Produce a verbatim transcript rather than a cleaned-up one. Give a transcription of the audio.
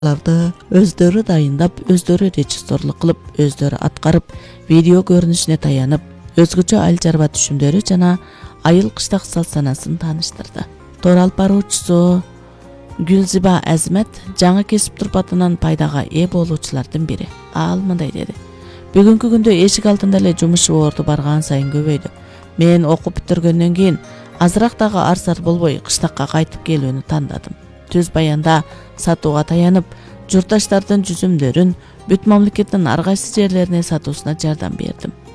Аларды өздөрү дайындап, өздөрү режиссерлук кылып, өздөрү аткарып, видео көрүнүшүнө таянып, өзгөчө айыл чарба түшүмдөрү жана айыл кыштак салт-санасын тааныштырды. Тор алып баруучусу Гүлзиба Азмат жаңы кесип турпатынан пайдага ээ болуучулардын бири. Ал мындай деди: "Бүгүнкү күндө эшик алдында эле жумуш орду барган сайын көбөйдү. Мен окуп бүтүргөндөн кийин азыраак дагы арсар болбой кыштакка кайтып келүүнү тандадым. Түз баянда сатууга таянып, журтташтардын жүзүмдөрүн бүт мамлекеттин ар кайсы жерлерине сатуусуна жардам бердим.